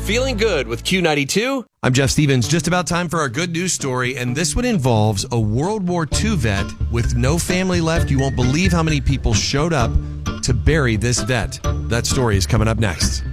Feeling good with Q92. I'm Jeff Stevens. Just about time for our good news story, and this one involves a World War II vet with no family left. You won't believe how many people showed up to bury this vet. That story is coming up next.